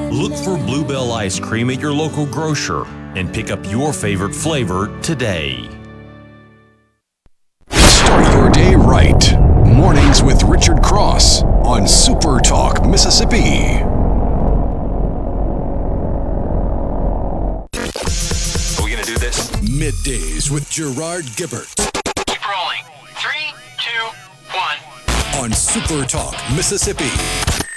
Look for Bluebell ice cream at your local grocer and pick up your favorite flavor today. Start your day right. Mornings with Richard Cross on Super Talk, Mississippi. Are we going to do this? Middays with Gerard Gibbert. Keep rolling. 3, 2, 1. On Super Talk, Mississippi.